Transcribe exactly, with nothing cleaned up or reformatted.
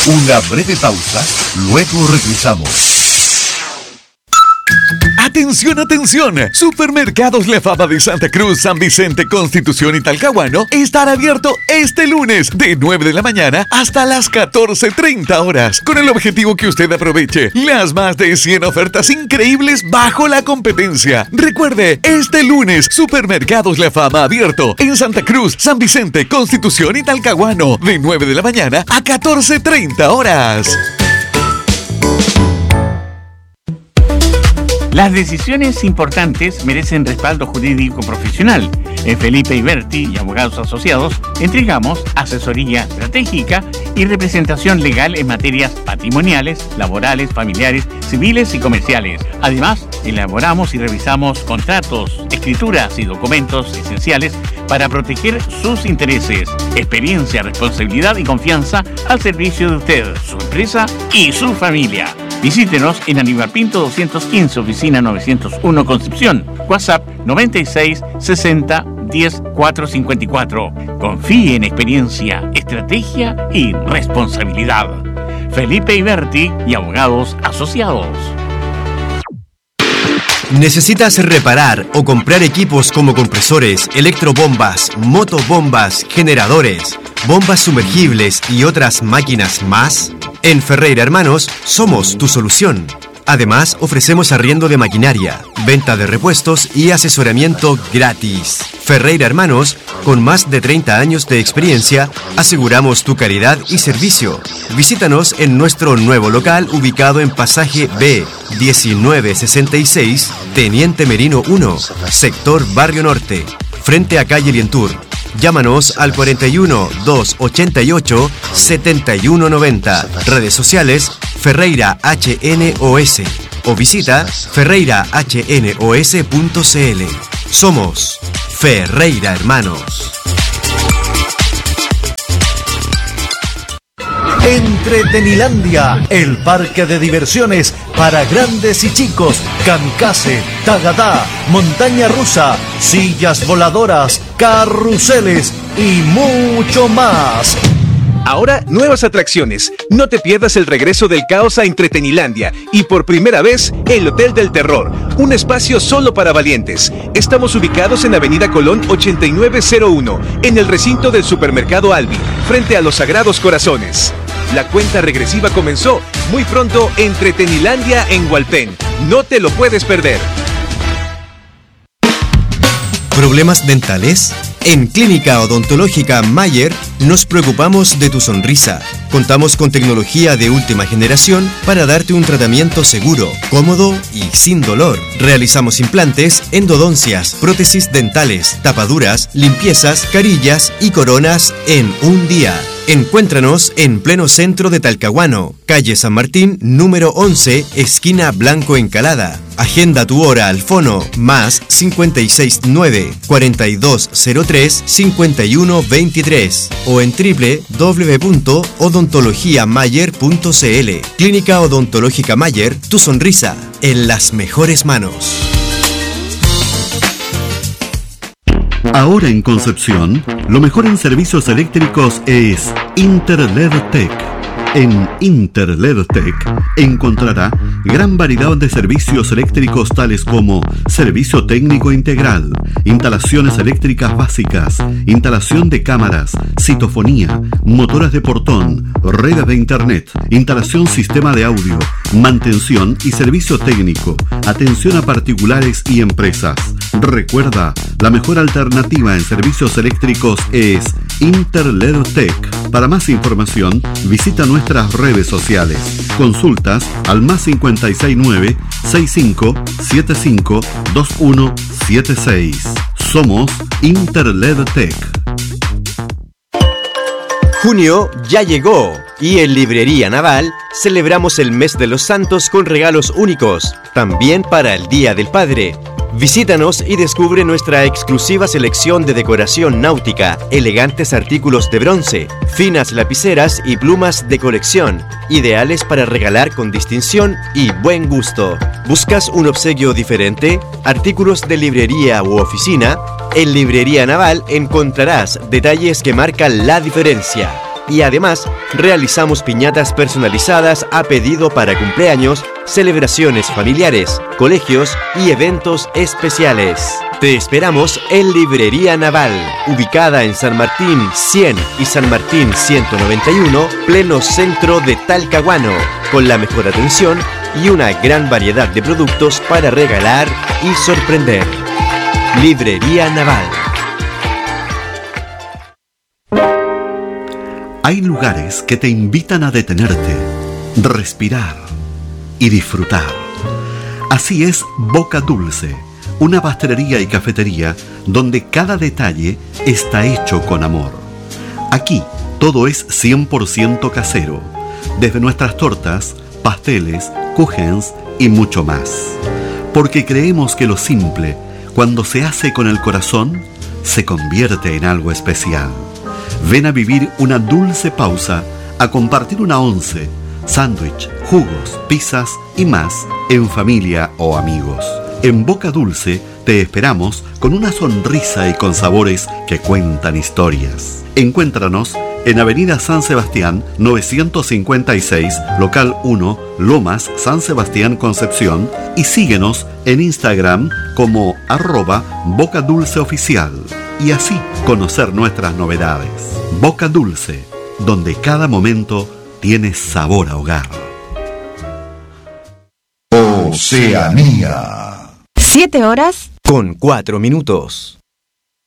Una breve pausa, luego regresamos. Atención, atención. Supermercados La Fama de Santa Cruz, San Vicente, Constitución y Talcahuano estará abierto este lunes de nueve de la mañana hasta las catorce treinta horas, con el objetivo que usted aproveche las más de cien ofertas increíbles bajo la competencia. Recuerde, este lunes Supermercados La Fama abierto en Santa Cruz, San Vicente, Constitución y Talcahuano de nueve de la mañana a catorce treinta horas. Las decisiones importantes merecen respaldo jurídico profesional. En Felipe Iberti y Abogados Asociados entregamos asesoría estratégica y representación legal en materias patrimoniales, laborales, familiares, civiles y comerciales. Además, elaboramos y revisamos contratos, escrituras y documentos esenciales para proteger sus intereses. Experiencia, responsabilidad y confianza al servicio de usted, su empresa y su familia. Visítenos en Aníbal Pinto doscientos quince, oficina novecientos uno, Concepción. WhatsApp noventa y seis sesenta diez cuatrocientos cincuenta y cuatro. Confíe en experiencia, estrategia y responsabilidad. Felipe Iberti y Abogados Asociados. ¿Necesitas reparar o comprar equipos como compresores, electrobombas, motobombas, generadores, bombas sumergibles y otras máquinas más? En Ferreira Hermanos somos tu solución. Además, ofrecemos arriendo de maquinaria, venta de repuestos y asesoramiento gratis. Ferreira Hermanos, con más de treinta años de experiencia, aseguramos tu calidad y servicio. Visítanos en nuestro nuevo local ubicado en Pasaje B, diecinueve sesenta y seis, Teniente Merino uno, sector Barrio Norte, frente a calle Lientur. Llámanos al cuarenta y uno, doscientos ochenta y ocho, setenta y uno noventa. Redes sociales Ferreira H N O S o visita ferreira h n o s punto c l. Somos Ferreira Hermanos. Entretenilandia, el parque de diversiones para grandes y chicos. Kamikaze, tagadá, montaña rusa, sillas voladoras, carruseles y mucho más. Ahora, nuevas atracciones. No te pierdas el regreso del caos a Entretenilandia y por primera vez, el Hotel del Terror, un espacio solo para valientes. Estamos ubicados en Avenida Colón ochenta y nueve cero uno, en el recinto del Supermercado Albi, frente a los Sagrados Corazones. La cuenta regresiva comenzó. Muy pronto, Entretenilandia en Hualpén. No te lo puedes perder. ¿Problemas dentales? En Clínica Odontológica Mayer nos preocupamos de tu sonrisa. Contamos con tecnología de última generación para darte un tratamiento seguro, cómodo y sin dolor. Realizamos implantes, endodoncias, prótesis dentales, tapaduras, limpiezas, carillas y coronas en un día. Encuéntranos en pleno centro de Talcahuano, calle San Martín, número once, esquina Blanco Encalada. Agenda tu hora al fono más cincuenta y seis nueve, cuarenta y dos cero tres, cincuenta y uno veintitrés o en doble u doble u doble u punto odontología mayer punto c l. Clínica Odontológica Mayer, tu sonrisa en las mejores manos. Ahora en Concepción, lo mejor en servicios eléctricos es Interledtech. En Interledtech encontrará gran variedad de servicios eléctricos tales como servicio técnico integral, instalaciones eléctricas básicas, instalación de cámaras, citofonía, motoras de portón, redes de internet, instalación sistema de audio, mantención y servicio técnico, atención a particulares y empresas. Recuerda, la mejor alternativa en servicios eléctricos es Interledtech. Para más información, visita nuestras redes sociales. Consultas al más cincuenta y seis nueve, sesenta y cinco, setenta y cinco, veintiuno setenta y seis. Somos Interledtech. Junio ya llegó y en Librería Naval celebramos el mes de los santos con regalos únicos, también para el Día del Padre. Visítanos y descubre nuestra exclusiva selección de decoración náutica, elegantes artículos de bronce, finas lapiceras y plumas de colección, ideales para regalar con distinción y buen gusto. ¿Buscas un obsequio diferente? ¿Artículos de librería u oficina? En Librería Naval encontrarás detalles que marcan la diferencia. Y además, realizamos piñatas personalizadas a pedido para cumpleaños, celebraciones familiares, colegios y eventos especiales. Te esperamos en Librería Naval, ubicada en San Martín cien y San Martín ciento noventa y uno, pleno centro de Talcahuano, con la mejor atención y una gran variedad de productos para regalar y sorprender. Librería Naval. Hay lugares que te invitan a detenerte, respirar y disfrutar. Así es Boca Dulce, una pastelería y cafetería donde cada detalle está hecho con amor. Aquí todo es cien por ciento casero, desde nuestras tortas, pasteles, kuchens y mucho más. Porque creemos que lo simple, cuando se hace con el corazón, se convierte en algo especial. Ven a vivir una dulce pausa, a compartir una once, sándwich, jugos, pizzas y más en familia o amigos. En Boca Dulce te esperamos con una sonrisa y con sabores que cuentan historias. Encuéntranos en Avenida San Sebastián novecientos cincuenta y seis, local uno, Lomas, San Sebastián, Concepción, y síguenos en Instagram como arroba Boca Dulce Oficial, y así conocer nuestras novedades. Boca Dulce, donde cada momento tiene sabor a hogar. Oceanía. Siete horas con cuatro minutos.